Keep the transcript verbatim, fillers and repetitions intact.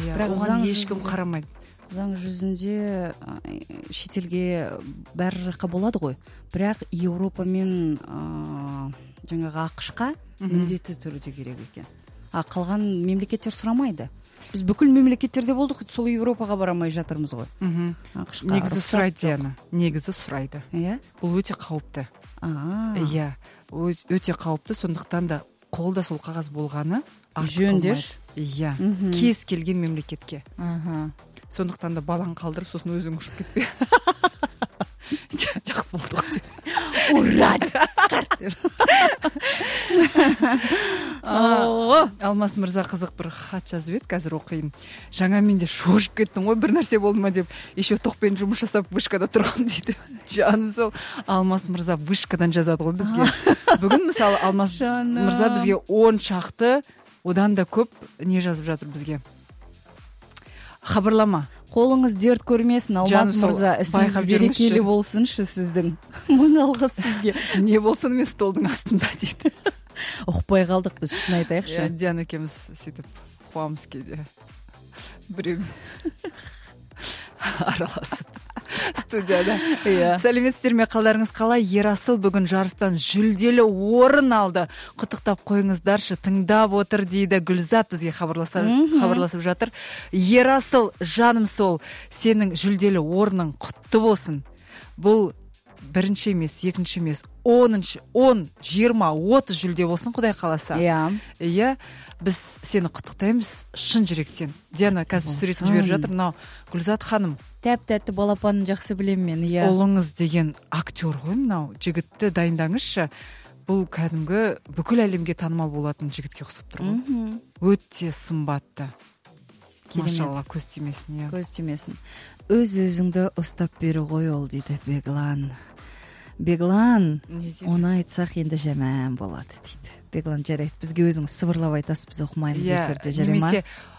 оған ешкім қарамайды. Заң жүзінде шетелге бәр жаққа болады ғой, бірақ Еуропа мен жаңағы ақшқа міндетті түрде керек екен. А қалған мемлекеттер сұрамайды. Біз бүкіл мемлекеттерде болдық, сол Еуропаға барамай жатырмыз ғой. Негізі сұрайды, Диана. Негізі сұрайды. Бұл өте қауіпті. Иә, өте қауіпті, сондықтан да қолда сол қағаз болғаны жөндеш. Иә, кез келген мемлекетке. Сондықтан да балаң қалдырып, сосын өзің ұшып кетпе. Жақсы болды ғой деп. Ура! Алмас мырза қызық бір хат жазып еді, қазір оқиын. Жаңа мен де шошып кеттім ғой, бір нәрсе болды ма деп. Еще тоқпен жұмыс жасап вышкада тұрғам дейді. Жаным сол. Алмас мырза вышкадан жазады ғой бізге. Бүгін мысалы Алмас мырза бізге он шақты, одан да көп не жазып жатыр бізге. Хабарлама. Қолыңыз дерт көрмесін, Алмас мырза, ісіңіз берекелі болсыншы сіздің. Мың алғыс сізге. Не болсын мен столдың астында дейді. Ұқпай қалдық біз, шын айтайықшы. Диана екеуміз сөйтіп қуамыз кейде. Біреу араласып студияда. Сәлеметсіздер ме, қалдарыңыз қалай? Ерасыл бүгін жарыстан жүлделі орын алды. Құттықтап қойыңыздаршы, тыңдап отыр дейді Гүлзат, бізге хабарласып жатыр. Ерасыл, жаным сол, сенің жүлделі орның құтты болсын. Бұл бірінші емес, екінші емес, оныншы, он, жиырма, отыз жүлде болсын, Құдай қаласа. Иә. Біз сені құттықтаймыз шын жүректен. Диана қазір суретін жіберіп жатыр. Мынау Гүлзат ханым. Тәп-тәтті балапанын жақсы білем мен. Ұлыңыз деген актер ғой, мынау. Жігітті дайындаңызшы. Бұл кәдімгі бүкіл әлемге танымал болатын жігітке ұқсап тұр ғой. Өте сымбатты. Машалла, көз тимесін. Көз тимесін. Өз өзіңді ұстап бері ғой ол дейді Беглан. Беглан, оны айтсақ енді жаман болады дейді. Беглан, жарайды, бізге өзіңіз сыбырлап айтасыз, біз оқымаймыз эфирде, жарай ма? Немесе